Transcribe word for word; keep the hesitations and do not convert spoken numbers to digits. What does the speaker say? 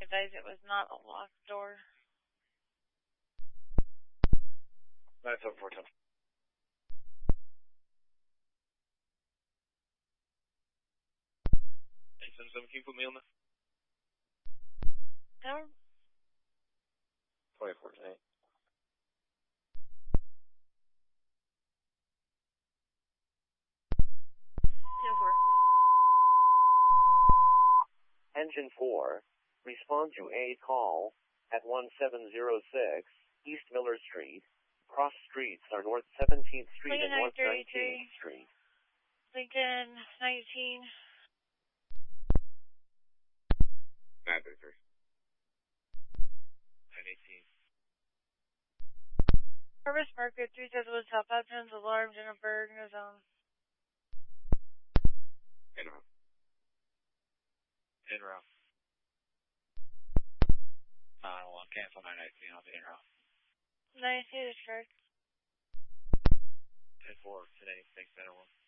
advise it was not a locked door. nine seven four ten. eight seven seven, can you put me on the? No. twenty-four ten eight. Engine four, respond to a call at one seven zero six East Miller Street. Cross streets are North seventeenth Street Lincoln and North nineteenth Street. Lincoln nineteen. nine thirty-three. nine eighteen. Purpose marker three says was Southampton's alarmed in a bird in his own. In route. In route. nine one, cancel nine nineteen, I'll be in route. nineteen is correct. ten four, today, thanks, nine one.